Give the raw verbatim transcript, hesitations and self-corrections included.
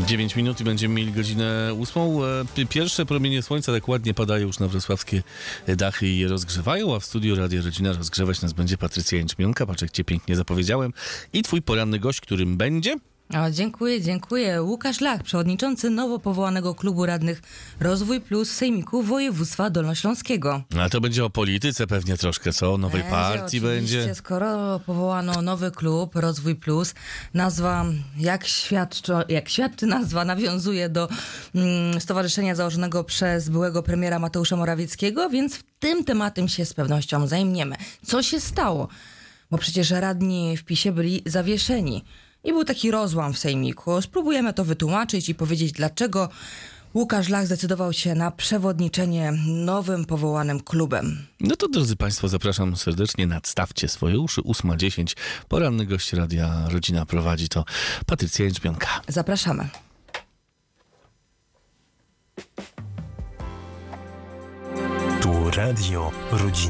dziewięć minut i będziemy mieli godzinę ósmą. Pierwsze promienie słońca tak ładnie padają już na wrocławskie dachy i je rozgrzewają, a w studiu Radia Rodzina rozgrzewać nas będzie Patrycja Jęczmionka. Patrz, jak cię pięknie zapowiedziałem. I twój poranny gość, którym będzie... O, dziękuję, dziękuję. Łukasz Lach, przewodniczący nowo powołanego klubu radnych Rozwój Plus Sejmiku Województwa Dolnośląskiego. A to będzie o polityce pewnie troszkę, co? O nowej będzie, partii oczywiście. będzie. Skoro powołano nowy klub Rozwój Plus, nazwa, jak świadczy, jak świadczy nazwa, nawiązuje do mm, stowarzyszenia założonego przez byłego premiera Mateusza Morawieckiego, więc w tym tematem się z pewnością zajmiemy. Co się stało? Bo przecież radni w PiSie byli zawieszeni. I był taki rozłam w sejmiku. Spróbujemy to wytłumaczyć i powiedzieć, dlaczego Łukasz Lach zdecydował się na przewodniczenie nowym powołanym klubem. No to, drodzy Państwo, zapraszam serdecznie. Nadstawcie swoje uszy. ósma dziesięć. Poranny gość Radia Rodzina prowadzi to Patrycja Jęczmionka. Zapraszamy. Tu Radio Rodzina.